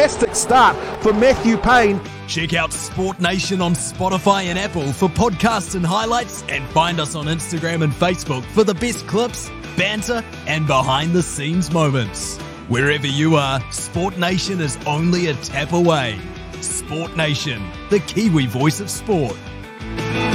fantastic start for Matthew Payne. Check out Sport Nation on Spotify and Apple for podcasts and highlights, and find us on Instagram and Facebook for the best clips, banter, and behind-the-scenes moments. Wherever you are, Sport Nation is only a tap away. Sport Nation, the Kiwi voice of sport.